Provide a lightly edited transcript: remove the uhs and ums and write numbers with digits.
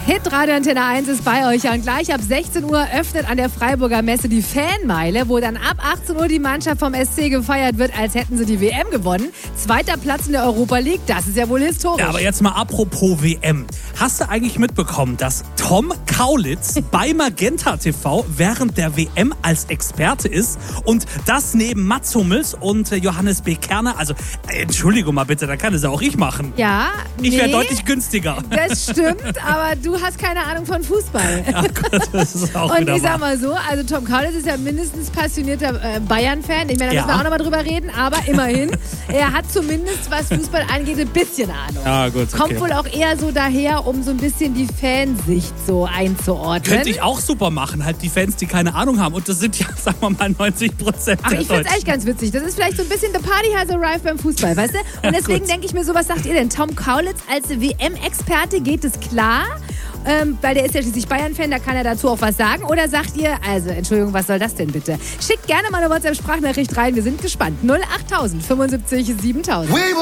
Hitradio Antenne 1 ist bei euch und gleich ab 16 Uhr öffnet an der Freiburger Messe die Fanmeile, wo dann ab 18 Uhr die Mannschaft vom SC gefeiert wird, als hätten sie die WM gewonnen. 2. Platz in der Europa League, das ist ja wohl historisch. Ja, aber jetzt mal apropos WM. Hast du eigentlich mitbekommen, dass Tom Kaulitz bei Magenta TV während der WM als Experte ist und das neben Mats Hummels und Johannes B. Kerner? Also, Entschuldigung mal bitte, da kann es ja auch ich machen. Ja, Ich wäre deutlich günstiger. Das stimmt, aber du hast keine Ahnung von Fußball. Ja, Gott, das ist auch und wieder ich sag wahr. mal so, also Tom Kaulitz ist ja mindestens passionierter Bayern-Fan. Ich meine, da Ja. müssen wir auch nochmal drüber reden, aber immerhin, er hat zumindest, was Fußball angeht, ein bisschen Ahnung. Ja, gut, okay. Kommt wohl auch eher so daher, um so ein bisschen die Fansicht so einzuordnen. Könnte ich auch super machen, halt die Fans, die keine Ahnung haben. Und das sind ja, sagen wir mal, 90% Aber der ich find's Deutschen. echt ganz witzig. Das ist vielleicht so ein bisschen The Party has arrived beim Fußball, weißt du? Und deswegen denke ich mir so, was sagt ihr denn? Tom Kaulitz als WM-Experte, geht es klar? Weil der ist ja schließlich Bayern-Fan, da kann er dazu auch was sagen. Oder sagt ihr, also Entschuldigung, was soll das denn bitte? Schickt gerne mal eine WhatsApp-Sprachnachricht rein, wir sind gespannt. 08000 75 7000.